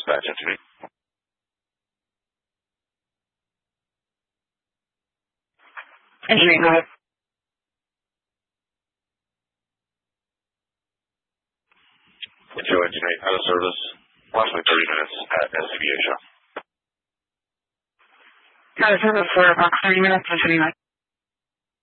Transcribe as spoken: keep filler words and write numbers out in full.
dispatch engineer. Engineer, go ahead. Joe Engineering, out of service, approximately thirty minutes at S C B A shop. Out of service for about thirty minutes, engineer.